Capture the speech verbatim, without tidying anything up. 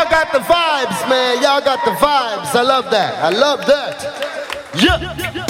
y'all got the vibes, man. Y'all got the vibes. I love that. I love that. Yeah.